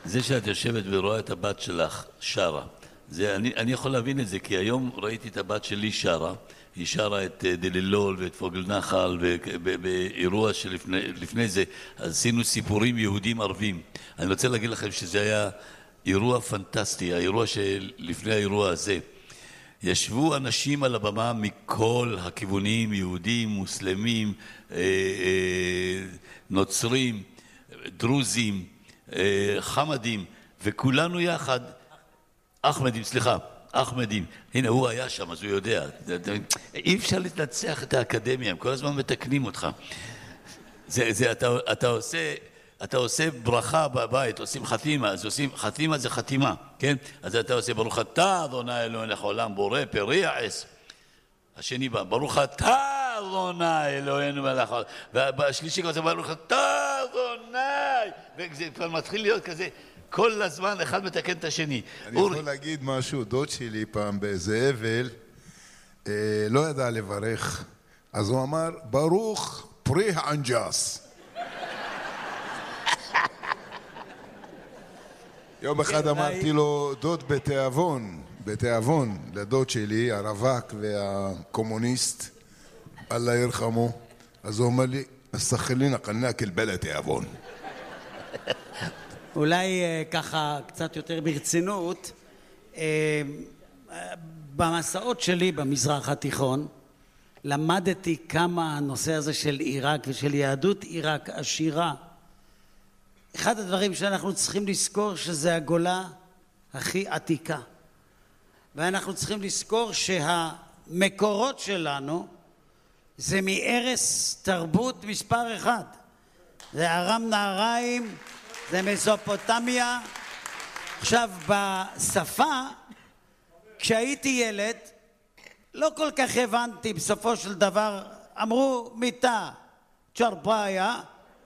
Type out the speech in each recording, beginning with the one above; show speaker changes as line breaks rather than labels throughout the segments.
זה שאת יושבת ורואה את הבת שלך שרה, אני יכול להבין את זה, כי היום ראיתי את הבת שלי שרה, היא שרה את דלילול ואת פוגל נחל, ובאירוע שלפני זה עשינו סיפורים יהודים ערבים. אני רוצה להגיד לכם שזה היה אירוע פנטסטי, האירוע שלפני האירוע הזה. ישבו אנשים על הבמה מכל הכיוונים, יהודים, מוסלמים, נוצרים, דרוזים, חמדים, וכולנו יחד, אחמדים, הנה הוא היה שם, אז הוא יודע. אי אפשר להתנצח את האקדמיה, הם כל הזמן מתקנים אותך. אתה עושה ברכה בבית, עושים חתימה, אז עושים חתימה זה חתימה, כן? אז אתה עושה ברוך אתה אדוני אלוהינו לעולם בורא פרי עש. השני בא, ברוך אתה אדוני אלוהינו מלך העולם. והשלישי כבר ברוך אתה אדוני. וזה כבר מתחיל להיות כזה, כל הזמן אחד מתקן את השני.
אני יכול להגיד משהו, דוד שלי פעם באיזה אבל, לא ידע לברך, אז הוא אמר, ברוך פרי האנג'ס. יום אחד אמרתי לו, דוד בתיאבון, לדוד שלי, הרווק והקומוניסט, אללה ירחמו, אז הוא אומר לי, הסחלינה קנק אל-בלה תיאבון.
אולי ככה קצת יותר ברצינות, במסעות שלי במזרח התיכון, למדתי כמה הנושא הזה של עיראק ושל יהדות עיראק עשירה. אחד הדברים שאנחנו צריכים לזכור שזה הגולה הכי עתיקה. ואנחנו צריכים לזכור שהמקורות שלנו זה מערש תרבות מספר אחד. זה ארם נהריים, זה מסופוטמיה. עכשיו, בשפה, כשהייתי ילד, לא כל כך הבנתי, בסופו של דבר, אמרו מיטה, צ'רפאיה,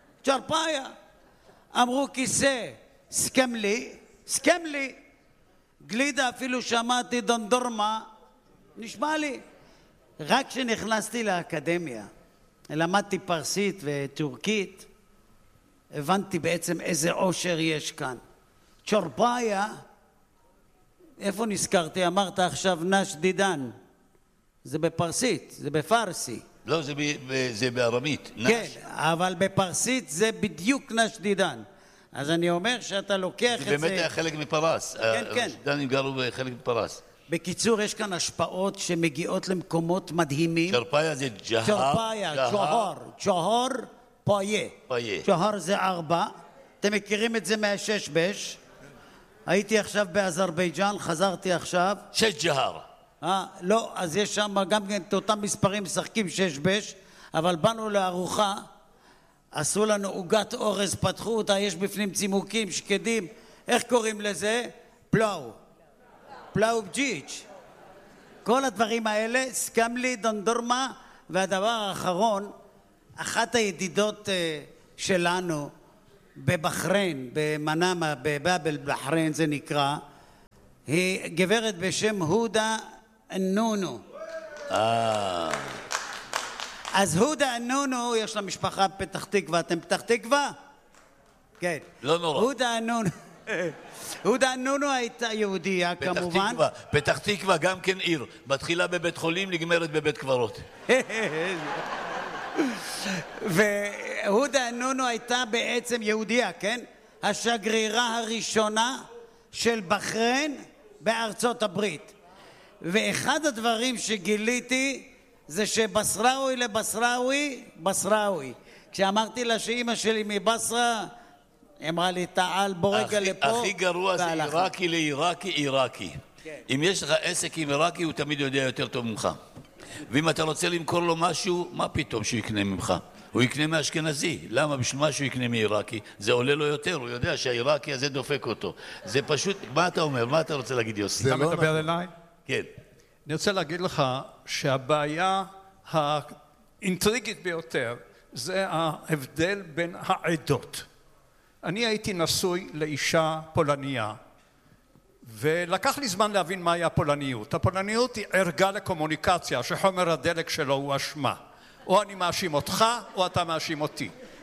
אמרו כיסא, סכם לי, גלידה אפילו שמעתי דונדורמה, נשמע לי. רק כשנכנסתי לאקדמיה, למדתי פרסית וטורקית, הבנתי בעצם איזה עושר יש כאן. צ'רפאיה, איפה נזכרתי? אמרת עכשיו נש דידן. זה בפרסית, זה בפרסי.
לא, זה בארמית.
כן, אבל בפרסית זה בדיוק נש דידן. אז אני אומר שאתה לוקח את זה...
זה באמת היה חלק מפרס.
כן.
דנים גרו בחלק מפרס.
בקיצור, יש כאן השפעות שמגיעות למקומות מדהימים.
צ'רפאיה זה ג'הר.
צ'רפאיה, צ'הר, פאיה. צ'הר זה 4. אתם מכירים את זה מהששבש. הייתי עכשיו באזרבייג'אן, חזרתי עכשיו.
6 ג'הר.
לא, אז יש שם גם את אותם מספרים משחקים ששבש, אבל באנו לארוחה, עשו לנו עוגת אורז, פתחו אותה, יש בפנים צימוקים, שקדים, איך קוראים לזה? פלאו בג'יץ'. כל הדברים האלה, סכמלי, דונדורמה, והדבר האחרון, אחת הידידות שלנו בבחריין, במנאמה, בבאבל בחריין זה נקרא, היא גברת בשם הודה אנונו. אז הודה אנונו, יש לה משפחה פתח תקווה. אתם פתח תקווה? כן.
לא נורא.
הודה אנונו הייתה יהודייה כמובן.
פתח תקווה גם כן עיר. מתחילה בבית חולים, נגמרת בבית קברות.
והודה אנונו הייתה בעצם יהודייה, כן? השגרירה הראשונה של בחריין בארצות הברית. ואחד הדברים שגיליתי זה שבשראוי לבשראוי. כשאמרתי לה שאמא שלי מבשרה, אמרה לי, תעל בוא רגע לפה.
הכי גרוע זה עיראקי לעיראקי. אם יש לך עסק עם עיראקי, הוא תמיד יודע יותר טוב ממך. ואם אתה רוצה למכור לו משהו, מה פתאום שהוא יקנה ממך? הוא יקנה מאשכנזי. למה? בשביל מה שהוא יקנה מעיראקי? זה עולה לו יותר, הוא יודע שהעיראקי הזה דופק אותו. זה פשוט, מה אתה אומר? מה אתה רוצה להגיד, יוסי?
אתה מדבר אליי?
כן.
אני רוצה להגיד לך שהבעיה האינטריגית ביותר זה ההבדל בין העדות. אני הייתי נשוי לאישה פולניה, ולקח לי זמן להבין מהי הפולניות. הפולניות היא ערגה לקומוניקציה, שחומר הדלק שלו הוא אשמה. או אני מאשים אותך, או אתה מאשים אותי.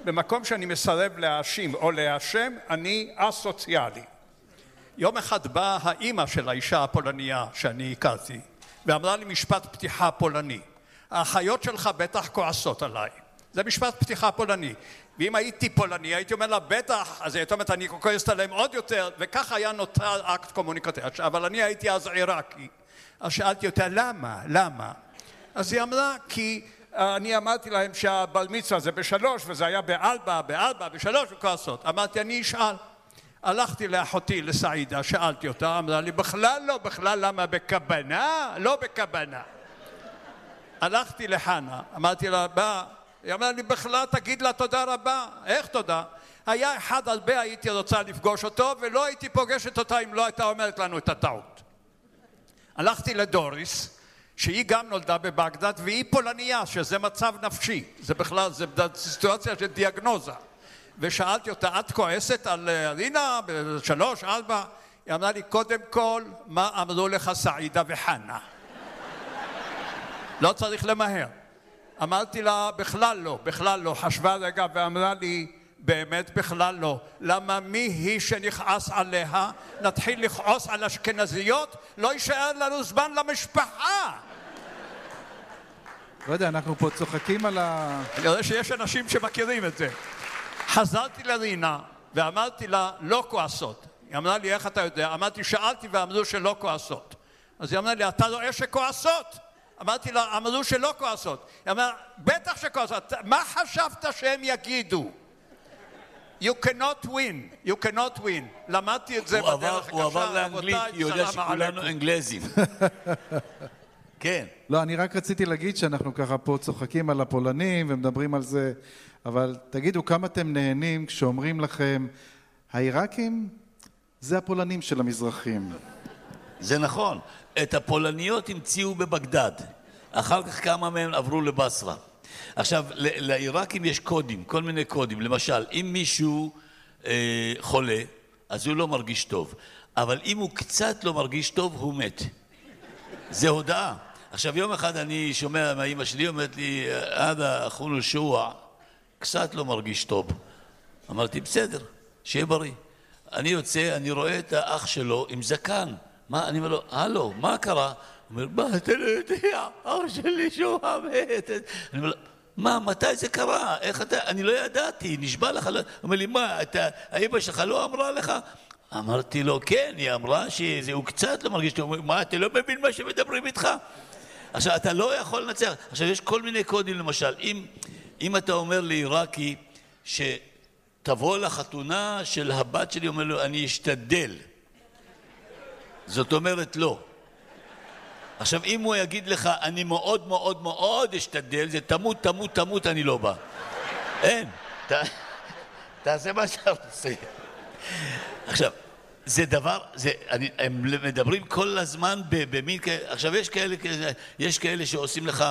במקום שאני מסרב להאשים או להאשם, אני אסוציאלי. יום אחד באה האימא של האישה הפולניה שאני הכרתי, ואמרה לי משפט פתיחה פולני. האחיות שלך בטח כועסות עליי. זה משפט פתיחה פולני. ואם הייתי פולני, הייתי אומר לה, בטח, אז היא אומרת, אני כועסת עליהם עוד יותר, וכך היה נותר אקט קומוניקטיבי. אבל אני הייתי אז עיראקי. אז שאלתי אותה, למה? אז היא אמרה, כי אני אמרתי להם שהבר מצווה זה ב3, וזה היה ב4, ב3, וכועסות. אמרתי, אני אשאל. הלכתי לאחותי, לסעידה, שאלתי אותה, אמרה לי, בכלל לא, למה בכוונה? לא בכוונה. הלכתי לחנה, אמרתי לה, היא אמרה לי, בכלל תגיד לה תודה רבה. איך תודה? היה אחד הרבה הייתי רוצה לפגוש אותו, ולא הייתי פוגשת אותה אם לא הייתה אומרת לנו את הטעות. הלכתי לדוריס, שהיא גם נולדה בבגדד, והיא פולניה, שזה מצב נפשי. זה בכלל, זה סיטואציה של דיאגנוזה. ושאלתי אותה, את כועסת על רינה ב3, 4? היא אמרה לי, קודם כל, מה אמרו לך סעידה וחנה? לא צריך למהר. אמרתי לה, בכלל לא. חשבה רגע ואמרה לי, באמת בכלל לא. למה מי היא שנכעס עליה? נתחיל לכעוס על אשכנזיות? לא יישאר לנו זמן למשפחה.
לא יודע, אנחנו פה צוחקים על
אני יודע שיש אנשים שמכירים את זה. חזרתי לרינה ואמרתי לה, לא כועסות. היא אמרה לי, איך אתה יודע? אמרתי, שאלתי ואמרו שלא כועסות. אז היא אמרה לי, אתה רואה שכועסות? אמרתי לה, אמרו שלא כועסות. היא אמרה, בטח שכועסות. מה חשבת שהם יגידו? You cannot win. למדתי את זה בדרך הקשה.
הוא עבר לאנגלית, כי יודע שכולנו אנגלזים. כן.
לא, אני רק רציתי להגיד שאנחנו ככה פה צוחקים על הפולנים ומדברים על זה, אבל תגידו כמה אתם נהנים כשאומרים לכם, העיראקים זה הפולנים של המזרחים.
זה נכון. את הפולניות המציאו בבגדד. אחר כך כמה מהם עברו לבסרה. עכשיו, לעיראקים יש קודים, כל מיני קודים. למשל, אם מישהו חולה, אז הוא לא מרגיש טוב. אבל אם הוא קצת לא מרגיש טוב, הוא מת. זה הודעה. עכשיו, יום אחד אני שומע מהאמא שלי, אומרת לי, עדה, אחונו שועה, קצת לא מרגיש טוב. אמרתי, בסדר, שיהיה בריא. אני יוצא, אני רואה את האח שלו עם זקן. מה? אני אומר לו, הלו, מה קרה? הוא אומר, מה, אתה לא יודע, אח שלי שועה מת. אני אומר לו, מה, מתי זה קרה? איך אתה? אני לא ידעתי, נשבע לך. הוא אומר לי, מה, האמא שלך לא אמרה לך? אמרתי לו, כן, היא אמרה שהוא קצת לא מרגיש טוב. מה, אתה לא מבין מה שמדברים איתך? עכשיו, אתה לא יכול לנצח. עכשיו, יש כל מיני קודים, למשל. אם אתה אומר לעיראקי שתבוא לחתונה של הבת שלי, אומר לו, אני אשתדל. זאת אומרת, לא. עכשיו, אם הוא יגיד לך, אני מאוד מאוד מאוד אשתדל, זה תמות, אני לא בא. אין. תעשה מה שאתה עושה. עכשיו, זה דבר, הם מדברים כל הזמן במין כאלה, עכשיו יש כאלה שעושים לך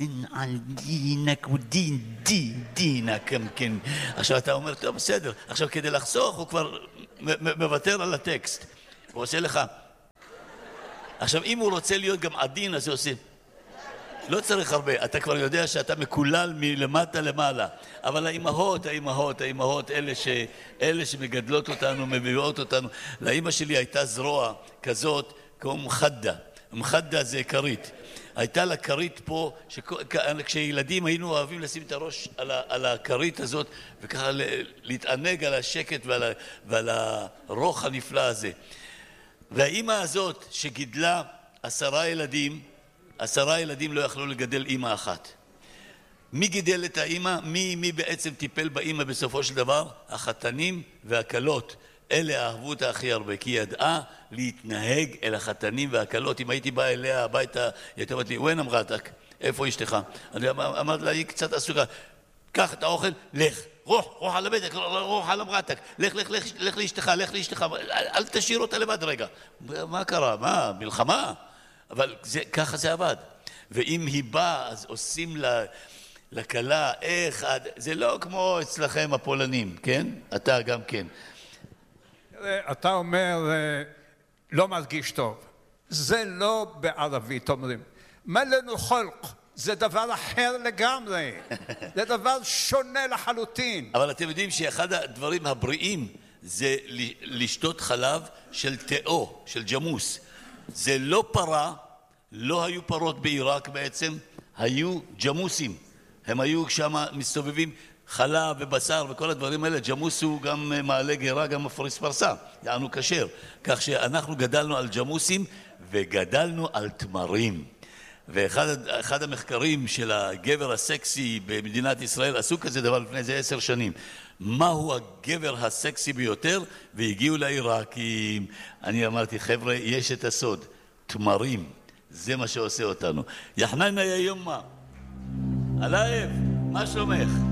עכשיו אתה אומר, טוב, בסדר, עכשיו כדי לחסוך הוא כבר מוותר על הטקסט, הוא עושה לך, עכשיו אם הוא רוצה להיות גם עדין, אז הוא עושה, לא צריך הרבה, אתה כבר יודע שאתה מקולל מלמטה למעלה, אבל האימהות, אלה שמגדלות אותנו, מביאות אותנו, לאמא שלי הייתה זרוע כזאת, כמו מחדה זה כרית, הייתה לה כרית פה, כשילדים היינו אוהבים לשים את הראש על הכרית הזאת, וככה להתענג על השקט ועל הרוח הנפלא הזה, והאמא הזאת שגידלה 10 ילדים, 10 ילדים לא יכלו לגדל אמא אחת. מי גידל את האמא? מי בעצם טיפל באמא בסופו של דבר? החתנים והקלות. אלה אהבו אותה הכי הרבה, כי היא ידעה להתנהג אל החתנים והקלות. אם הייתי בא אליה הביתה, היא הייתה אומרת לי, ווין אמרתק? איפה אשתך? אני אמרתי לה, היא קצת עסוקה. קח את האוכל, לך. רוח על הבטק, רוח על אמרתק. לך לאשתך. אל תשאיר אותה לבד רגע. מה קרה? מה? מלחמה? אבל ככה זה עבד. ואם היא באה, אז עושים לקלה, זה לא כמו אצלכם הפולנים, כן? אתה גם כן.
אתה אומר, לא מרגיש טוב. זה לא בערבית אומרים. מה לנו חלק? זה דבר אחר לגמרי. זה דבר שונה לחלוטין.
אבל אתם יודעים שאחד הדברים הבריאים זה לשתות חלב של תאו, של ג'מוס. זה לא פרה, לא היו פרות בעיראק בעצם, היו ג'מוסים. הם היו שם מסתובבים חלב ובשר וכל הדברים האלה. ג'מוס הוא גם מעלה גרה, גם מפריס פרסה, יענו כשר. כך שאנחנו גדלנו על ג'מוסים וגדלנו על תמרים. ואחד המחקרים של הגבר הסקסי במדינת ישראל עשו כזה דבר לפני איזה 10 שנים. מהו הגבר הסקסי ביותר? והגיעו לעיראקים. אני אמרתי, חבר'ה, יש את הסוד. תמרים. זה מה שעושה אותנו. יחננה יא יומה. אלייב, מה שלומך?